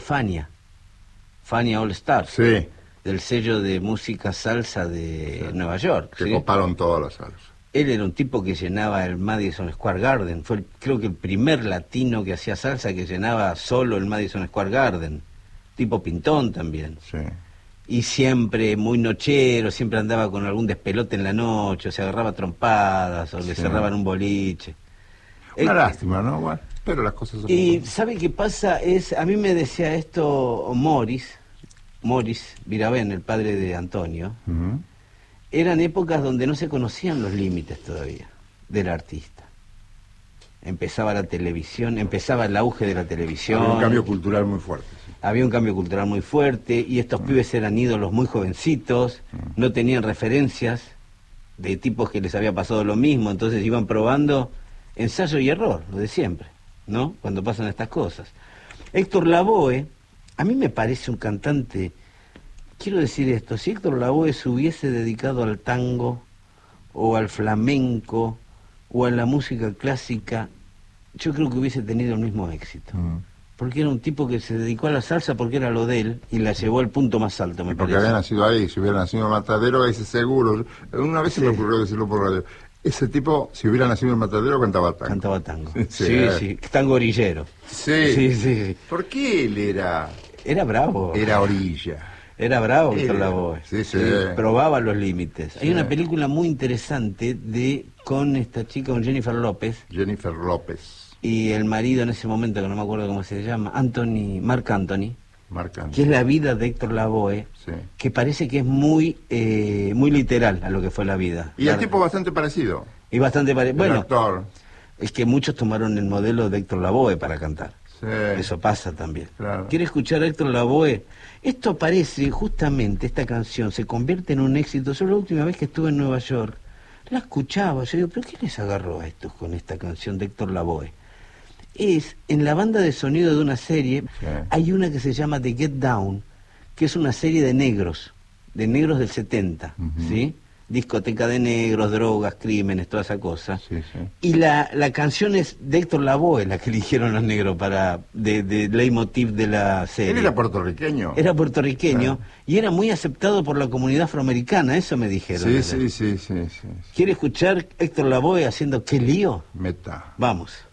Fania All Stars, Sí, del sello de música salsa de Nueva York. que ¿sí? coparon todas las salas. Él era un tipo que llenaba el Madison Square Garden, fue creo que el primer latino que hacía salsa que llenaba solo el Madison Square Garden, tipo pintón también. Sí. Y siempre muy nochero, siempre andaba con algún despelote en la noche, o se agarraba trompadas, o le Sí. cerraban un boliche. Una lástima, ¿no? Bueno, pero las cosas son Y como son. ¿sabe qué pasa? A mí me decía esto Morris Virabén, el padre de Antonio. Ujú. Eran épocas donde no se conocían los límites todavía del artista. Empezaba la televisión, empezaba el auge de la televisión. Había un cambio cultural muy fuerte. Sí. Había un cambio cultural muy fuerte y estos pibes eran ídolos muy jovencitos, no tenían referencias de tipos que les había pasado lo mismo, entonces iban probando ensayo y error, lo de siempre, ¿no? Cuando pasan estas cosas. Héctor Lavoe, a mí me parece un cantante, quiero decir esto, si Héctor Lavoe se hubiese dedicado al tango o al flamenco o a la música clásica, yo creo que hubiese tenido el mismo éxito. Porque era un tipo que se dedicó a la salsa porque era lo de él y la llevó al punto más alto, me Porque parece. había nacido ahí, si hubiera nacido en Matadero, ese seguro. Una vez se me ocurrió decirlo por radio. Ese tipo, si hubiera nacido en Matadero, cantaba tango. Cantaba tango. Sí, Sí, tango orillero. Sí. Sí. ¿Por qué él era bravo. Era orilla? Era bravo Era. Héctor Lavoe. Sí. Probaba los límites. Sí. Hay una película muy interesante con esta chica, con Jennifer López. Jennifer López. Y el marido en ese momento, que no me acuerdo cómo se llama, Marc Anthony. Marcando. Que es la vida de Héctor Lavoe, Sí. que parece que es muy literal a lo que fue la vida. Y el tipo bastante parecido. Y bastante parecido. El Bueno, actor. es que muchos tomaron el modelo de Héctor Lavoe para cantar. Sí. Eso pasa también. Claro. ¿Quiere escuchar a Héctor Lavoe? Esto parece, justamente, esta canción se convierte en un éxito. Yo la última vez que estuve en Nueva York, la escuchaba. Yo digo, ¿pero qué les agarró a estos con esta canción de Héctor Lavoe? Es, en la banda de sonido de una serie, Sí. hay una que se llama The Get Down, que es una serie de negros del 70, ¿sí? Discoteca de negros, drogas, crímenes, toda esa cosa. Sí. Y la canción es de Héctor Lavoe, la que eligieron los negros de leitmotiv de la serie. Él era puertorriqueño. Era puertorriqueño, Claro. y era muy aceptado por la comunidad afroamericana, eso me dijeron. Sí. ¿Quiere escuchar Héctor Lavoe haciendo Qué lío? Meta. Vamos.